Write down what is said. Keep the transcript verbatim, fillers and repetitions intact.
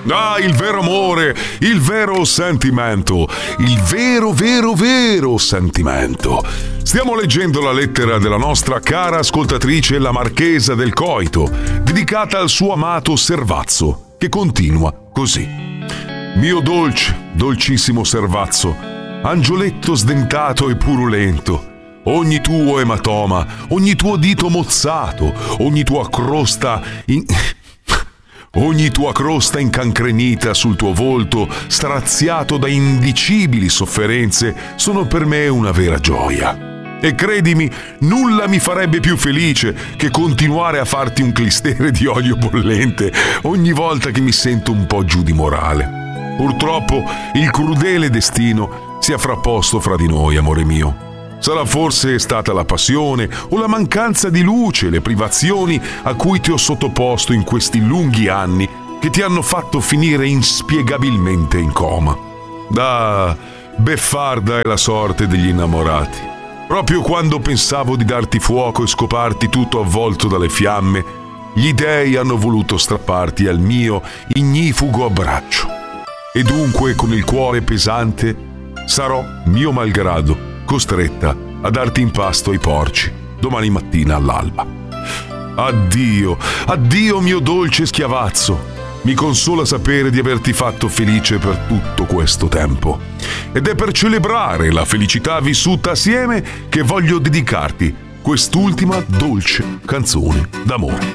Ah, il vero amore, il vero sentimento, il vero, vero, vero sentimento. Stiamo leggendo la lettera della nostra cara ascoltatrice, la Marchesa del Coito, dedicata al suo amato Servazzo, che continua così. Mio dolce, dolcissimo Servazzo, angioletto sdentato e purulento, ogni tuo ematoma, ogni tuo dito mozzato, ogni tua crosta in... ogni tua crosta incancrenita sul tuo volto, straziato da indicibili sofferenze, sono per me una vera gioia. E credimi, nulla mi farebbe più felice che continuare a farti un clistere di olio bollente ogni volta che mi sento un po' giù di morale. Purtroppo il crudele destino si è frapposto fra di noi, amore mio. Sarà forse stata la passione o la mancanza di luce, le privazioni a cui ti ho sottoposto in questi lunghi anni che ti hanno fatto finire inspiegabilmente in coma. Da beffarda è la sorte degli innamorati. Proprio quando pensavo di darti fuoco e scoparti tutto avvolto dalle fiamme, gli dèi hanno voluto strapparti al mio ignifugo abbraccio. E dunque, con il cuore pesante, sarò, mio malgrado, costretta a darti in pasto ai porci domani mattina all'alba. Addio, addio mio dolce schiavazzo. Mi consola sapere di averti fatto felice per tutto questo tempo. Ed è per celebrare la felicità vissuta assieme che voglio dedicarti quest'ultima dolce canzone d'amore.